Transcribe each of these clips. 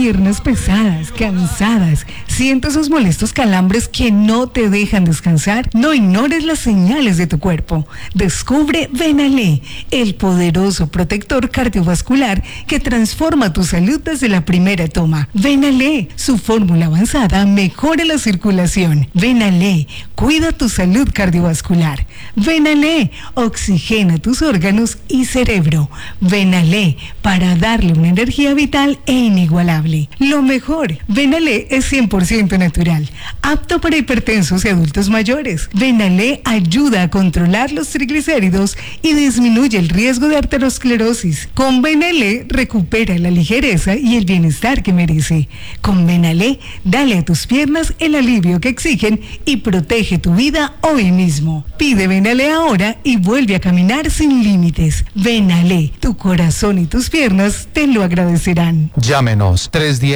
piernas pesadas, cansadas, sientes esos molestos calambres que no te dejan descansar, no ignores las señales de tu cuerpo. Descubre Venalé, el poderoso protector cardiovascular que transforma tu salud desde la primera toma. Venalé, su fórmula avanzada mejora la circulación. Venalé, cuida tu salud cardiovascular. Venalé, oxigena tus órganos y cerebro. Venalé, para darle una energía vital e inigualable. Lo mejor, Venalé es 100% natural, apto para hipertensos y adultos mayores. Venalé ayuda a controlar los triglicéridos y disminuye el riesgo de arteriosclerosis. Con Venalé recupera la ligereza y el bienestar que merece. Con Venalé, dale a tus piernas el alivio que exigen y protege tu vida hoy mismo. Pide Venalé ahora y vuelve a caminar sin límites. Venalé, tu corazón y tus piernas te lo agradecerán. Llámenos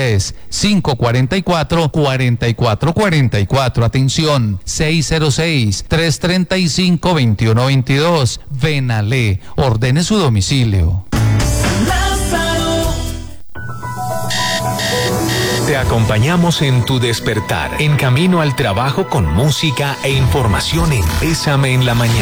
310-544-4444. Atención, 606-335-2122. Venalé, ordene su domicilio. Te acompañamos en tu despertar, en camino al trabajo con música e información en Bésame en la Mañana.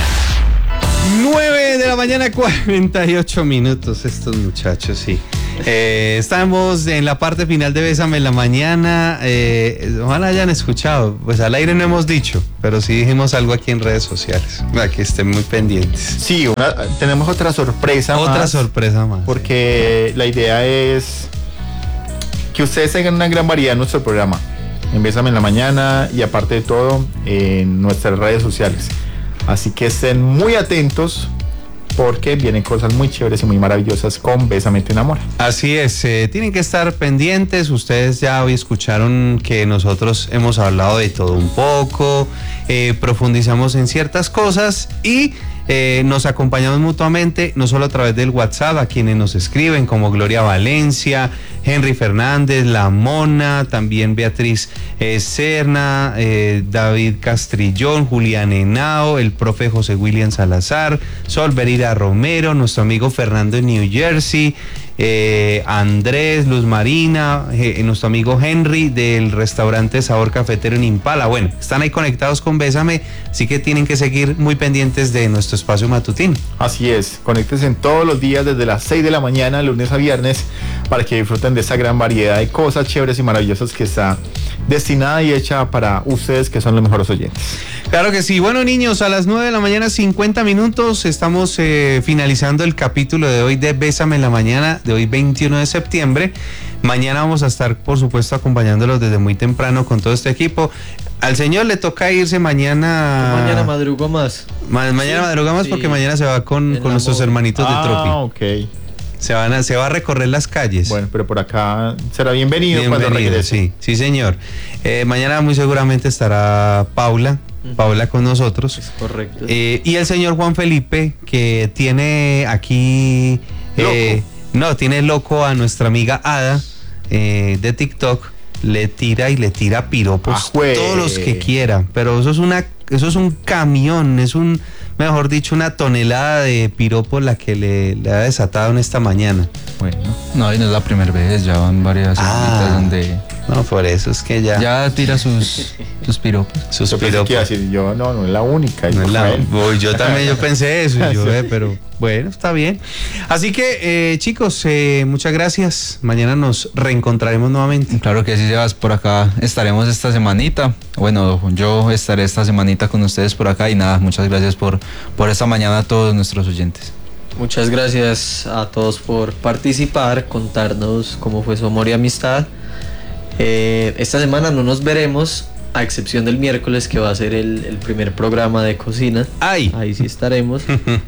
9 de la mañana, 48 minutos, estos muchachos, sí. Estamos en la parte final de Bésame en la Mañana. Ojalá hayan escuchado, pues al aire no hemos dicho, pero sí dijimos algo aquí en redes sociales, para que estén muy pendientes. Sí, tenemos otra sorpresa más. Porque la idea es que ustedes tengan una gran variedad en nuestro programa, en Bésame en la Mañana, y aparte de todo, en nuestras redes sociales. Así que estén muy atentos, porque vienen cosas muy chéveres y muy maravillosas con Bésame te enamora. Así es, tienen que estar pendientes. Ustedes ya hoy escucharon que nosotros hemos hablado de todo un poco, profundizamos en ciertas cosas y nos acompañamos mutuamente, no solo a través del WhatsApp, a quienes nos escriben como Gloria Valencia, Henry Fernández, La Mona, también Beatriz Serna, David Castrillón, Julián Henao, el profe José William Salazar, Sol Verida Romero, nuestro amigo Fernando en New Jersey, Andrés, Luz Marina, nuestro amigo Henry del restaurante Sabor Cafetero en Impala. Bueno, están ahí conectados con Bésame, así que tienen que seguir muy pendientes de nuestro espacio matutino. Así es, conéctense todos los días desde las 6 de la mañana, lunes a viernes, para que disfruten de esa gran variedad de cosas chéveres y maravillosas que está destinada y hecha para ustedes, que son los mejores oyentes. Claro que sí. Bueno, niños, a las 9 de la mañana, 50 minutos, estamos finalizando el capítulo de hoy de Bésame en la Mañana, de hoy 21 de septiembre. Mañana vamos a estar, por supuesto, acompañándolos desde muy temprano con todo este equipo. Al señor le toca irse mañana. Mañana madrugo más. Mañana madruga más, sí, porque mañana se va con nuestros hermanitos de Tropi. Ok. Se va a recorrer las calles. Bueno, pero por acá será bienvenido cuando regrese. Sí, señor. Mañana muy seguramente estará Paula con nosotros. Es correcto. Y el señor Juan Felipe, que tiene aquí... tiene loco a nuestra amiga Ada de TikTok. Le tira piropos todos los que quiera, pero eso es un camión, mejor dicho, una tonelada de piropos la que le ha desatado en esta mañana. Bueno, no es la primera vez, ya van varias semanitas donde... No, por eso es que ya tira sus piropos. Yo pensé que iba a decir, no es la única. Yo también pensé eso, pero bueno, está bien. Así que, chicos, muchas gracias. Mañana nos reencontraremos nuevamente. Claro que sí, Sebas, por acá estaremos esta semanita. Bueno, yo estaré esta semanita con ustedes por acá y nada, muchas gracias por esta mañana a todos nuestros oyentes. Muchas gracias a todos por participar, contarnos cómo fue su amor y amistad. Esta semana no nos veremos, a excepción del miércoles, que va a ser el primer programa de cocina. Ahí sí estaremos.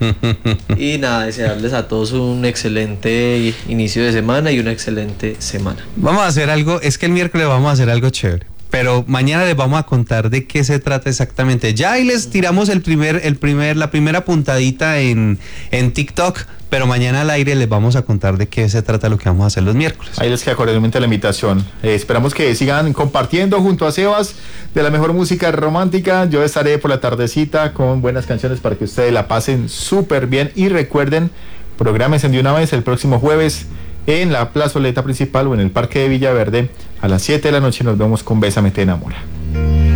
Y nada, desearles a todos un excelente inicio de semana y una excelente semana. Vamos a hacer algo, es que el miércoles vamos a hacer algo chévere, pero mañana les vamos a contar de qué se trata exactamente. Ya ahí les tiramos la primera puntadita en TikTok, pero mañana al aire les vamos a contar de qué se trata lo que vamos a hacer los miércoles. Ahí les queda cordialmente la invitación. Esperamos que sigan compartiendo junto a Sebas de la mejor música romántica. Yo estaré por la tardecita con buenas canciones para que ustedes la pasen súper bien. Y recuerden, prográmense de una vez el próximo jueves en la plazoleta principal o en el Parque de Villaverde. A las 7 de la noche nos vemos con Bésame te enamora.